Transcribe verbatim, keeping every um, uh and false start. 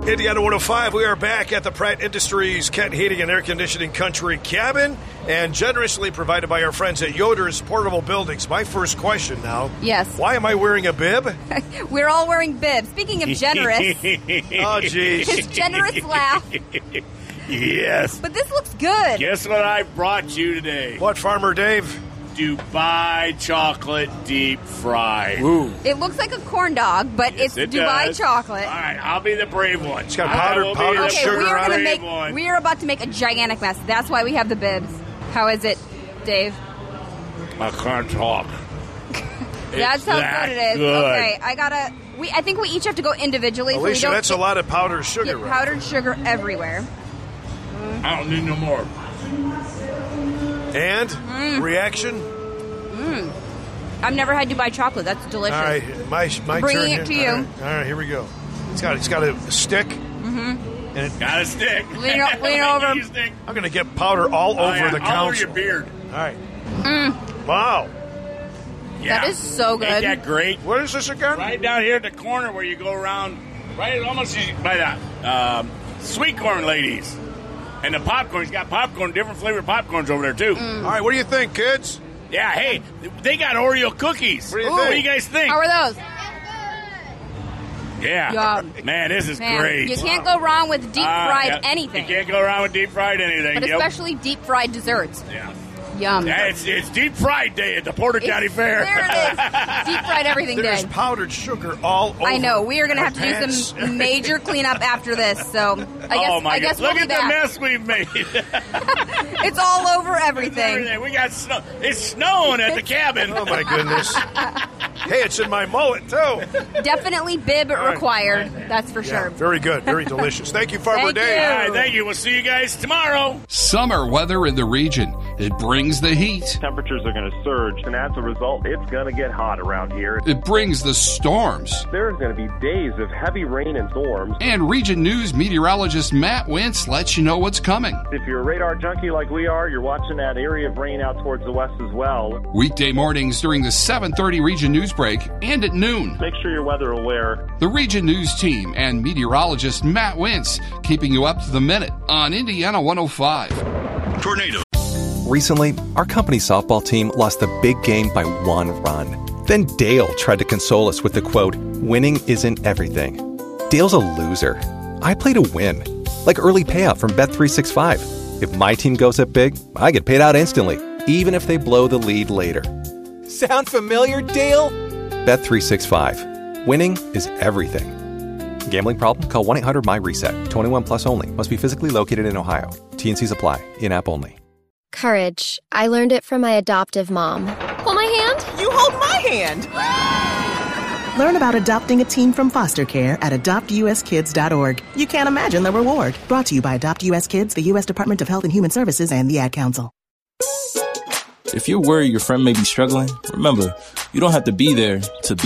Indiana one oh five, we are back at the Pratt Industries Kent Heating and Air Conditioning Country Cabin, and generously provided by our friends at Yoder's Portable Buildings. My first question now. Yes. Why am I wearing a bib? We're all wearing bibs. Speaking of generous. Oh, jeez. His generous laugh. Yes. But this looks good. Guess what I brought you today? What, Farmer Dave? Dubai chocolate deep fry. Ooh. It looks like a corn dog, but Yes, it's it Dubai does. chocolate. All right, I'll be the brave one. It's got I powdered- will be powdered the Okay, sugar we are on gonna it. make. one. We are about to make a gigantic mess. That's why we have the bibs. How is it, Dave? I can't talk. That's how that good it is. good. Okay, I gotta. We I think we each have to go individually. so we Alicia, don't that's a get, lot of powdered sugar. get right? powdered sugar everywhere. I don't need no more. And? Mm. Reaction? I've never had Dubai chocolate. That's delicious. All right, my, my Bringing turn it here. to All you. right, all right, here we go. It's got it's got a stick. Mm-hmm. And it, Got a stick. Lean o- lean over. You stick. I'm going to get powder all Oh, over yeah, the all over couch. your beard. All right. Wow. Yeah. That is so good. Ain't that great? What is this again? Right down here at the corner where you go around, right almost by the um, sweet corn ladies. And the popcorn. He's got popcorn, different flavored popcorns over there, too. All right, what do you think, kids? Yeah, hey, they got Oreo cookies. What do you Ooh, think? What do you guys think? How are those? Yeah. Yum. Man, this is Man, great. you can't go wrong with deep Ah, fried yeah. anything. You can't go around with deep fried anything. But Yep. especially deep fried desserts. Yeah. Yum. Yeah, it's, it's deep fried day at the Porter It's- County Fair. There it is. Deep fried everything There's day. powdered sugar all over. I know. We are going to my have to do pants. some major cleanup after this. So I guess oh my I guess God! Look we'll at be the back. mess we've made. It's all over everything. Everything. We got snow. It's snowing at the cabin. Oh, my goodness. Hey, it's in my mullet, too. Definitely bib right. required. That's for Yeah, sure. very good. Very delicious. Thank you, Farmer Thank Dave. you. All right, thank you. We'll see you guys tomorrow. Summer weather in the region. It brings the heat. Temperatures are going to surge, and as a result, it's going to get hot around here. It brings the storms. There's going to be days of heavy rain and storms. And Region News meteorologist Matt Wentz lets you know what's coming. If you're a radar junkie like we are, you're watching that area of rain out towards the west as well. Weekday mornings during the seven thirty Region News break and at noon. Make sure you're weather aware. The Region News team and meteorologist Matt Wentz keeping you up to the minute on Indiana one oh five. Tornado. Recently, our company softball team lost the big game by one run. Then Dale tried to console us with the quote, "Winning isn't everything." Dale's a loser. I play to win. Like early payout from Bet three sixty-five. If my team goes up big, I get paid out instantly, even if they blow the lead later. Sound familiar, Dale? Bet three sixty-five. Winning is everything. Gambling problem? Call one eight hundred M Y reset. twenty-one plus only. Must be physically located in Ohio. T and Cs apply. In-app only. Courage. I learned it from my adoptive mom. Hold my hand. You hold my hand. Learn about adopting a teen from foster care at adopt u s kids dot org. You can't imagine the reward. Brought to you by Adopt U S Kids, the U S Department of Health and Human Services, and the Ad Council. If you're worried your friend may be struggling, remember, you don't have to be there to be